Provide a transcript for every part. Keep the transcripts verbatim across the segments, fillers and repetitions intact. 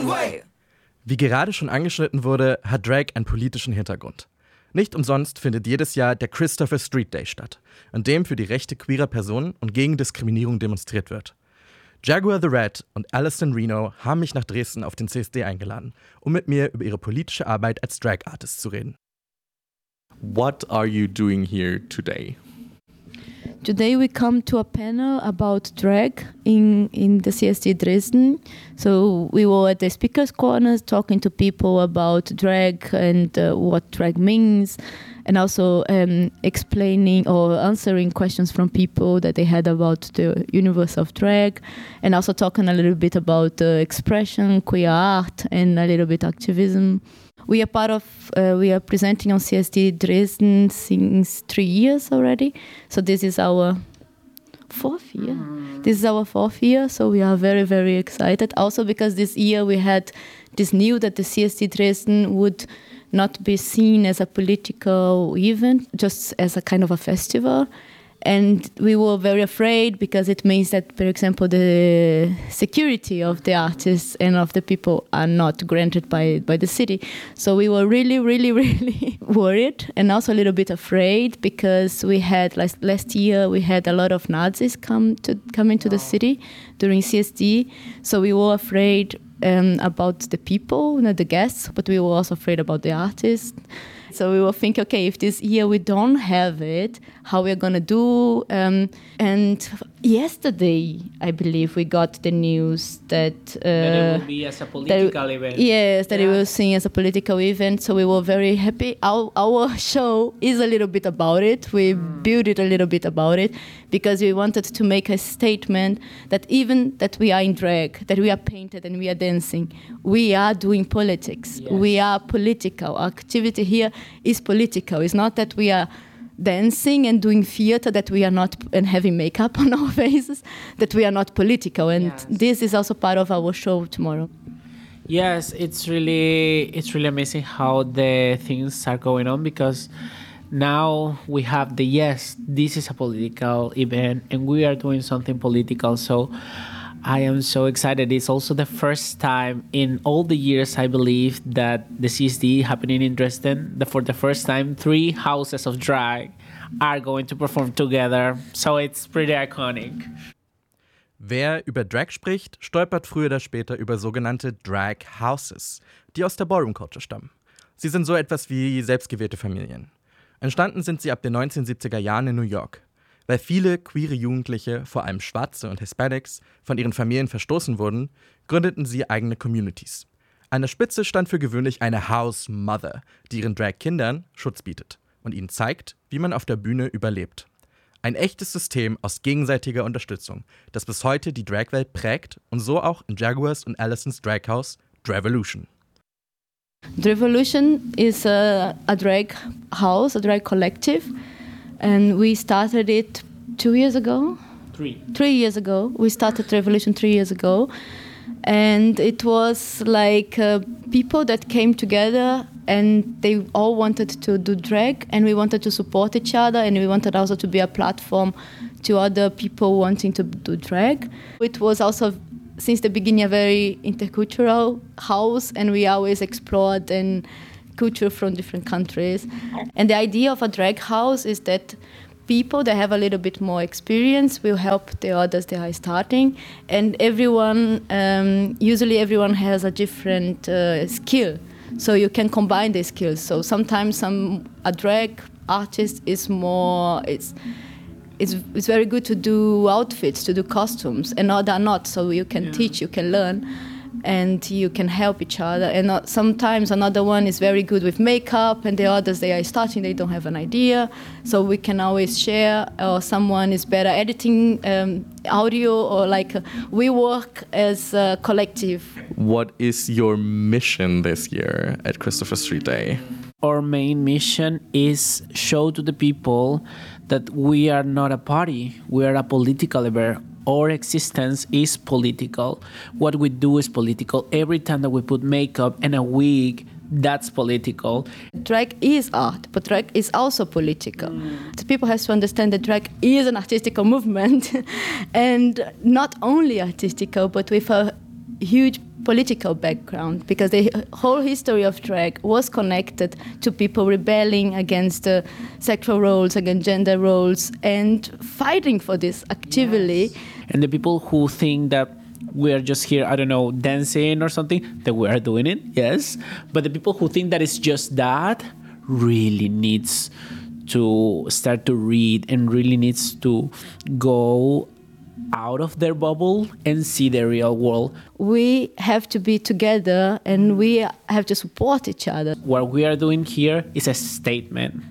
runway. Wie gerade schon angeschnitten wurde, hat Drag einen politischen Hintergrund. Nicht umsonst findet jedes Jahr der Christopher Street Day statt, an dem für die Rechte queerer Personen und gegen Diskriminierung demonstriert wird. Jaguar the Rat und Alison Reno haben mich nach Dresden auf den C S D eingeladen, um mit mir über ihre politische Arbeit als Drag Artist zu reden. What are you doing here today? Today we come to a panel about drag in, in the C S D Dresden. So we were at the speakers' corners talking to people about drag and uh, what drag means, and also um, explaining or answering questions from people that they had about the universe of drag, and also talking a little bit about uh, expression, queer art, and a little bit activism. We are part of, uh, we are presenting on C S D Dresden since three years already. So this is our fourth year. Mm. This is our fourth year, so we are very, very excited. Also because this year we had this news that the C S D Dresden would not be seen as a political event, just as a kind of a festival. And we were very afraid because it means that, for example, the security of the artists and of the people are not granted by, by the city. So we were really, really, really worried and also a little bit afraid because we had, last, last year, we had a lot of Nazis come to come into the city during C S D. So we were afraid um, about the people, not the guests, but we were also afraid about the artists. So we were thinking, okay, if this year we don't have it, how we're going to do? Um, and yesterday, I believe, we got the news that... Uh, that it will be as a political that, event. Yes, that yeah. it will seen as a political event. So we were very happy. Our, our show is a little bit about it. We mm. built it a little bit about it because we wanted to make a statement that even that we are in drag, that we are painted and we are dancing, we are doing politics. Yes. We are political. Our activity here is political. It's not that we are dancing and doing theater, that we are not, and having makeup on our faces, that we are not political. And yes. this is also part of our show tomorrow. Yes, it's really it's really amazing how the things are going on, because now we have the yes, this is a political event and we are doing something political. So I am so excited. It's also the first time in all the years, I believe, that the C S D happening in Dresden, that for the first time, three houses of drag are going to perform together. So it's pretty iconic. Wer über Drag spricht, stolpert früher oder später über sogenannte Drag Houses, die aus der Ballroom Culture stammen. Sie sind so etwas wie selbstgewählte Familien. Entstanden sind sie ab den neunzehnhundertsiebziger Jahren in New York. Weil viele queere Jugendliche, vor allem Schwarze und Hispanics, von ihren Familien verstoßen wurden, gründeten sie eigene Communities. An der Spitze stand für gewöhnlich eine House Mother, die ihren Drag-Kindern Schutz bietet und ihnen zeigt, wie man auf der Bühne überlebt. Ein echtes System aus gegenseitiger Unterstützung, das bis heute die Drag-Welt prägt und so auch in Jaguars und Alisons Drag House Dravolution. Dravolution is a, a drag house, a drag collective. And we started it two years ago. Three. Three years ago. We started Revolution three years ago. And it was like uh, people that came together and they all wanted to do drag, and we wanted to support each other, and we wanted also to be a platform to other people wanting to do drag. It was also, since the beginning, a very intercultural house, and we always explored and culture from different countries. And the idea of a drag house is that people that have a little bit more experience will help the others that are starting, and everyone, um, usually everyone has a different uh, skill, so you can combine the skills. So sometimes some a drag artist is more, it's it's it's very good to do outfits, to do costumes, and other not, so you can yeah. teach, you can learn, and you can help each other. And uh, sometimes another one is very good with makeup, and the others, they are starting, they don't have an idea, so we can always share. Or someone is better editing um, audio, or like uh, we work as a collective. What is your mission this year at Christopher Street Day? Our main mission is show to the people that we are not a party, we are a political event. Our existence is political. What we do is political. Every time that we put makeup and a wig, that's political. Drag is art, but drag is also political. Mm. So people have to understand that drag is an artistical movement, and not only artistical, but with a huge political background because the whole history of drag was connected to people rebelling against uh, sexual roles, against gender roles, and fighting for this actively. Yes. And the people who think that we are just here, I don't know, dancing or something, that we are doing it, yes. But the people who think that it's just that really needs to start to read and really needs to go out of their bubble and see the real world. We have to be together and we have to support each other. What we are doing here is a statement.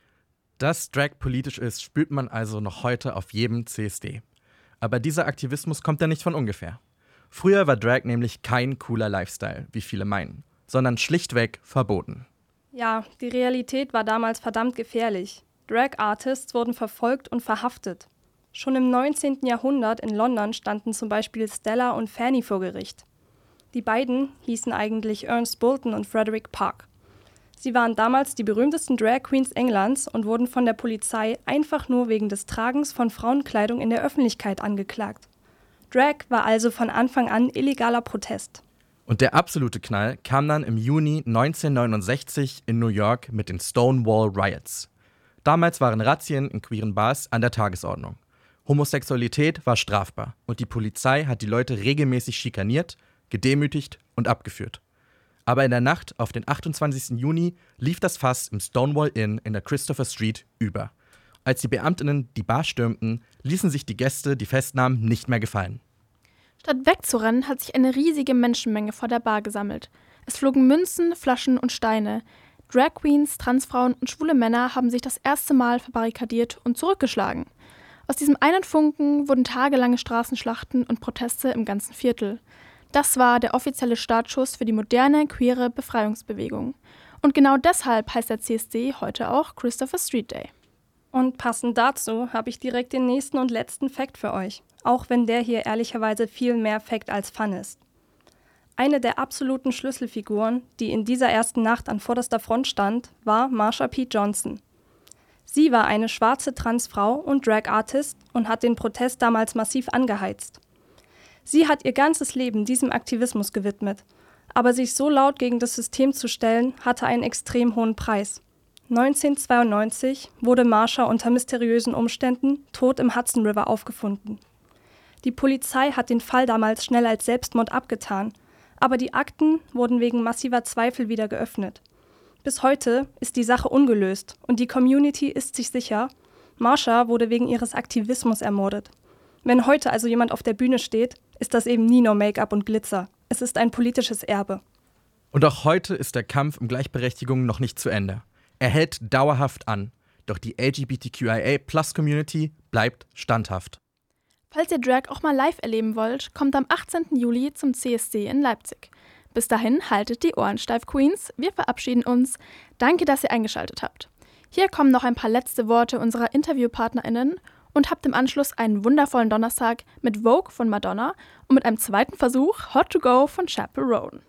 Dass Drag politisch ist, spürt man also noch heute auf jedem C S D. Aber dieser Aktivismus kommt ja nicht von ungefähr. Früher war Drag nämlich kein cooler Lifestyle, wie viele meinen, sondern schlichtweg verboten. Ja, die Realität war damals verdammt gefährlich. Drag-Artists wurden verfolgt und verhaftet. Schon im neunzehnten Jahrhundert in London standen zum Beispiel Stella und Fanny vor Gericht. Die beiden hießen eigentlich Ernest Bolton und Frederick Park. Sie waren damals die berühmtesten Drag Queens Englands und wurden von der Polizei einfach nur wegen des Tragens von Frauenkleidung in der Öffentlichkeit angeklagt. Drag war also von Anfang an illegaler Protest. Und der absolute Knall kam dann im Juni neunzehnhundertneunundsechzig in New York mit den Stonewall Riots. Damals waren Razzien in queeren Bars an der Tagesordnung. Homosexualität war strafbar und die Polizei hat die Leute regelmäßig schikaniert, gedemütigt und abgeführt. Aber in der Nacht auf den achtundzwanzigsten Juni lief das Fass im Stonewall Inn in der Christopher Street über. Als die Beamtinnen die Bar stürmten, ließen sich die Gäste die Festnahmen nicht mehr gefallen. Statt wegzurennen, hat sich eine riesige Menschenmenge vor der Bar gesammelt. Es flogen Münzen, Flaschen und Steine. Drag Queens, Transfrauen und schwule Männer haben sich das erste Mal verbarrikadiert und zurückgeschlagen. Aus diesem einen Funken wurden tagelange Straßenschlachten und Proteste im ganzen Viertel. Das war der offizielle Startschuss für die moderne, queere Befreiungsbewegung. Und genau deshalb heißt der C S D heute auch Christopher Street Day. Und passend dazu habe ich direkt den nächsten und letzten Fact für euch, auch wenn der hier ehrlicherweise viel mehr Fact als Fun ist. Eine der absoluten Schlüsselfiguren, die in dieser ersten Nacht an vorderster Front stand, war Marsha P. Johnson. Sie war eine schwarze Transfrau und Drag-Artist und hat den Protest damals massiv angeheizt. Sie hat ihr ganzes Leben diesem Aktivismus gewidmet, aber sich so laut gegen das System zu stellen, hatte einen extrem hohen Preis. neunzehnhundertzweiundneunzig wurde Marsha unter mysteriösen Umständen tot im Hudson River aufgefunden. Die Polizei hat den Fall damals schnell als Selbstmord abgetan, aber die Akten wurden wegen massiver Zweifel wieder geöffnet. Bis heute ist die Sache ungelöst und die Community ist sich sicher, Marsha wurde wegen ihres Aktivismus ermordet. Wenn heute also jemand auf der Bühne steht, ist das eben nie nur Make-up und Glitzer. Es ist ein politisches Erbe. Und auch heute ist der Kampf um Gleichberechtigung noch nicht zu Ende. Er hält dauerhaft an, doch die L G B T Q I A Plus Community bleibt standhaft. Falls ihr Drag auch mal live erleben wollt, kommt am achtzehnten Juli zum C S D in Leipzig. Bis dahin haltet die Ohren steif, Queens. Wir verabschieden uns. Danke, dass ihr eingeschaltet habt. Hier kommen noch ein paar letzte Worte unserer InterviewpartnerInnen und habt im Anschluss einen wundervollen Donnerstag mit Vogue von Madonna und mit einem zweiten Versuch Hot to Go von Chappell Roan.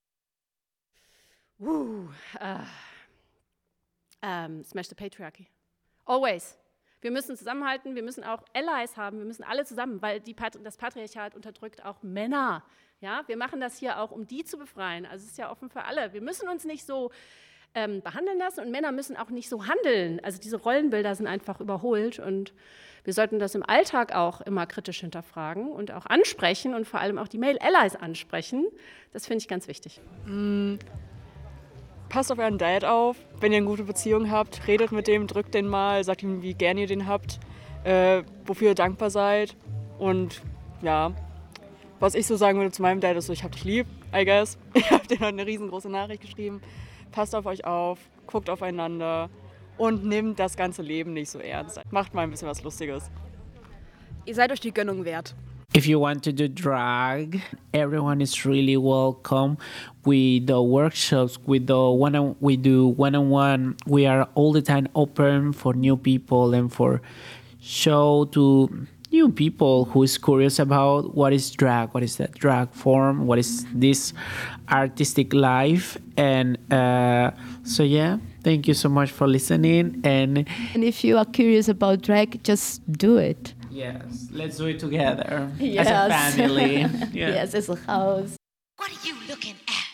Woo, uh, um, smash the patriarchy. Always. Wir müssen zusammenhalten, wir müssen auch Allies haben, wir müssen alle zusammen, weil die Pat- das Patriarchat unterdrückt auch Männer. Ja, wir machen das hier auch, um die zu befreien. Also es ist ja offen für alle. Wir müssen uns nicht so ähm, behandeln lassen und Männer müssen auch nicht so handeln. Also diese Rollenbilder sind einfach überholt und wir sollten das im Alltag auch immer kritisch hinterfragen und auch ansprechen und vor allem auch die Male Allies ansprechen. Das finde ich ganz wichtig. Mm, passt auf euren Dad auf, wenn ihr eine gute Beziehung habt, redet mit dem, drückt den mal, sagt ihm, wie gern ihr den habt, äh, wofür ihr dankbar seid und ja, was ich so sagen würde zu meinem Dad ist so, ich hab dich lieb, I guess. Ich habe dir heute eine riesengroße Nachricht geschrieben. Passt auf euch auf, guckt aufeinander und nehmt das ganze Leben nicht so ernst. Macht mal ein bisschen was Lustiges. Ihr seid euch die Gönnung wert. If you want to do drag, everyone is really welcome. We do workshops, we do one on, we do one-on-one. We are all the time open for new people and for show to new people who is curious about what is drag, what is that drag form, what is this artistic life. And uh, so yeah, thank you so much for listening. And And if you are curious about drag, just do it. Yes, let's do it together Yes. as a family. Yeah. Yes, as a house. What are you looking at?